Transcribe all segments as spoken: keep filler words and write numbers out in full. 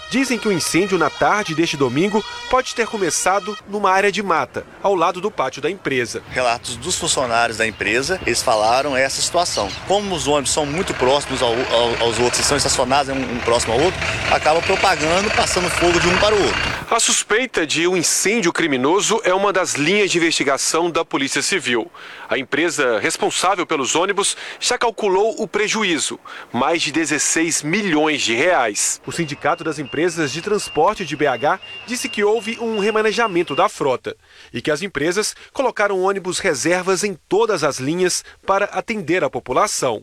dizem que o incêndio na tarde deste domingo pode ter começado numa área de mata, ao lado do pátio da empresa. Relatos dos funcionários da empresa, eles falaram essa situação. Como os ônibus são muito próximos ao, ao, aos outros, estão estacionados um, um próximo ao outro, acaba propagando, passando fogo de um para o outro. A suspeita de um incêndio criminoso é uma das linhas de investigação da Polícia Civil. A empresa responsável pelos ônibus já calculou o prejuízo, mais de dezesseis milhões de reais. O Sindicato das Empresas de Transporte de B H disse que houve um remanejamento da frota e que as empresas colocaram ônibus reservas em todas as linhas para atender a população.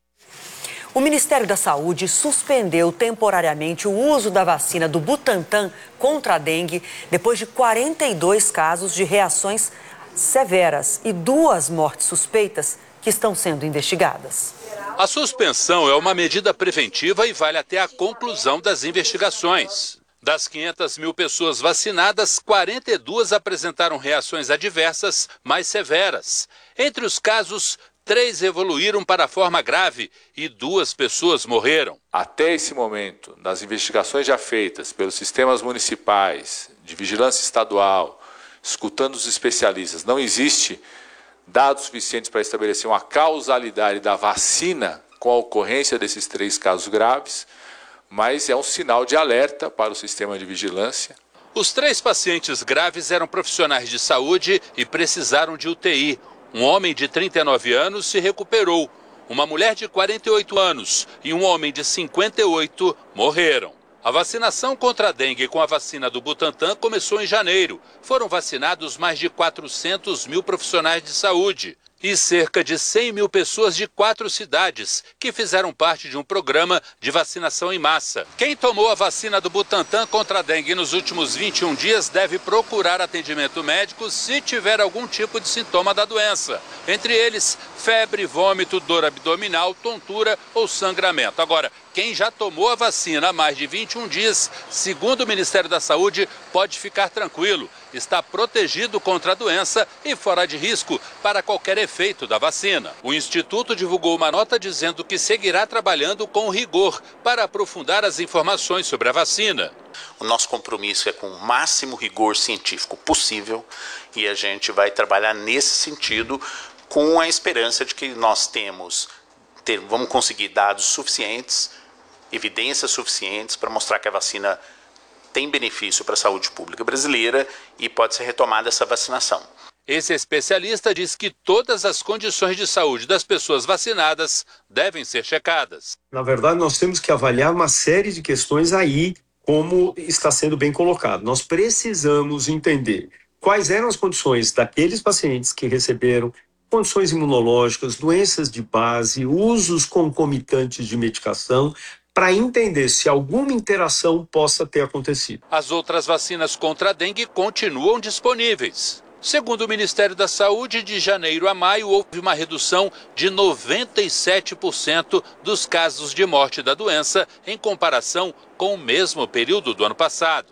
O Ministério da Saúde suspendeu temporariamente o uso da vacina do Butantan contra a dengue depois de quarenta e dois casos de reações severas e duas mortes suspeitas que estão sendo investigadas. A suspensão é uma medida preventiva e vale até a conclusão das investigações. Das quinhentas mil pessoas vacinadas, quarenta e duas apresentaram reações adversas mais severas. Entre os casos, três evoluíram para a forma grave e duas pessoas morreram. Até esse momento, nas investigações já feitas pelos sistemas municipais, de vigilância estadual, escutando os especialistas, não existe dados suficientes para estabelecer uma causalidade da vacina com a ocorrência desses três casos graves, mas é um sinal de alerta para o sistema de vigilância. Os três pacientes graves eram profissionais de saúde e precisaram de U T I. Um homem de trinta e nove anos se recuperou, uma mulher de quarenta e oito anos e um homem de cinquenta e oito morreram. A vacinação contra a dengue com a vacina do Butantan começou em janeiro. Foram vacinados mais de quatrocentos mil profissionais de saúde e cerca de cem mil pessoas de quatro cidades que fizeram parte de um programa de vacinação em massa. Quem tomou a vacina do Butantan contra a dengue nos últimos vinte e um dias deve procurar atendimento médico se tiver algum tipo de sintoma da doença. Entre eles, febre, vômito, dor abdominal, tontura ou sangramento. Agora, quem já tomou a vacina há mais de vinte e um dias, segundo o Ministério da Saúde, pode ficar tranquilo. Está protegido contra a doença e fora de risco para qualquer efeito da vacina. O Instituto divulgou uma nota dizendo que seguirá trabalhando com rigor para aprofundar as informações sobre a vacina. O nosso compromisso é com o máximo rigor científico possível e a gente vai trabalhar nesse sentido com a esperança de que nós temos, ter, vamos conseguir dados suficientes, evidências suficientes para mostrar que a vacina tem benefício para a saúde pública brasileira e pode ser retomada essa vacinação. Esse especialista diz que todas as condições de saúde das pessoas vacinadas devem ser checadas. Na verdade, nós temos que avaliar uma série de questões aí, como está sendo bem colocado. Nós precisamos entender quais eram as condições daqueles pacientes que receberam condições imunológicas, doenças de base, usos concomitantes de medicação, para entender se alguma interação possa ter acontecido. As outras vacinas contra a dengue continuam disponíveis. Segundo o Ministério da Saúde, de janeiro a maio houve uma redução de noventa e sete por cento dos casos de morte da doença em comparação com o mesmo período do ano passado.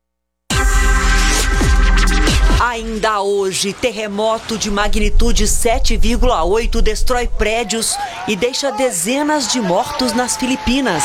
Ainda hoje, terremoto de magnitude sete vírgula oito destrói prédios e deixa dezenas de mortos nas Filipinas.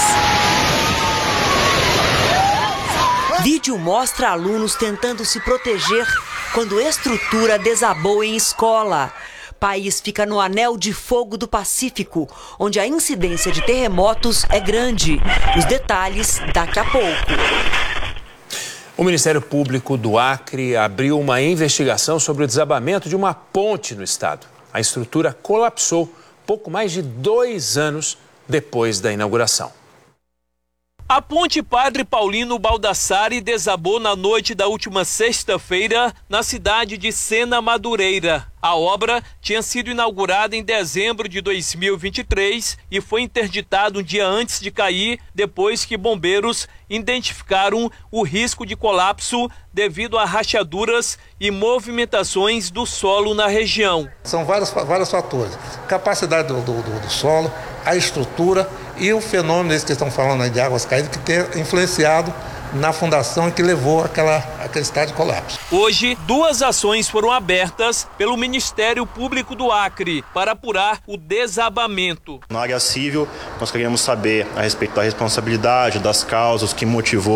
Vídeo mostra alunos tentando se proteger quando estrutura desabou em escola. País fica no anel de fogo do Pacífico, onde a incidência de terremotos é grande. Os detalhes daqui a pouco. O Ministério Público do Acre abriu uma investigação sobre o desabamento de uma ponte no estado. A estrutura colapsou pouco mais de dois anos depois da inauguração. A ponte Padre Paulino Baldassari desabou na noite da última sexta-feira na cidade de Sena Madureira. A obra tinha sido inaugurada em dezembro de dois mil e vinte e três e foi interditada um dia antes de cair, depois que bombeiros identificaram o risco de colapso devido a rachaduras e movimentações do solo na região. São vários, vários fatores. Capacidade do, do, do solo, a estrutura e o fenômeno esse que estão falando aí de águas caídas que tem influenciado na fundação que levou àquela, àquele estado de colapso. Hoje, duas ações foram abertas pelo Ministério Público do Acre para apurar o desabamento. Na área civil, nós queríamos saber a respeito da responsabilidade, das causas que motivou